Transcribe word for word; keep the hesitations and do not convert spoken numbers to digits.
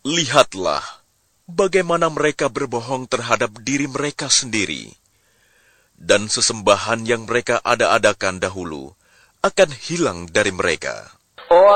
Lihatlah bagaimana mereka berbohong terhadap diri mereka sendiri, dan sesembahan yang mereka ada-adakan dahulu akan hilang dari mereka.